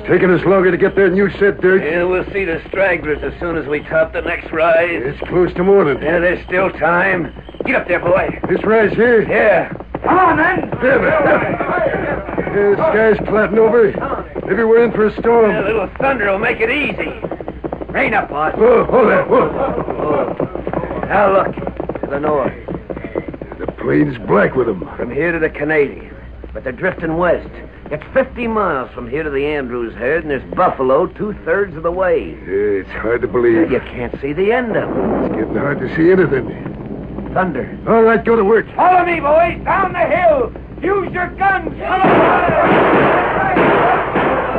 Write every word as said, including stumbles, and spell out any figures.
taking us longer to get there than you said, Dirk. Yeah, we'll see the stragglers as soon as we top the next rise. It's close to morning. Yeah, there's still time. Get up there, boy. This rise here? Yeah. Come on, then. Damn it. Yeah, the sky's clouting over. Maybe we're in for a storm. Yeah, a little thunder will make it easy. Rain up, boss. Whoa, hold that. Whoa. Oh. Now look, to the north. The plain's black with them. From here to the Canadian. But they're drifting west. It's fifty miles from here to the Andrews herd, and there's buffalo two-thirds of the way. Yeah, it's hard to believe. You can't see the end of it. It's getting hard to see anything. Thunder. All right, go to work. Follow me, boys, down the hill. Use your guns. Come on.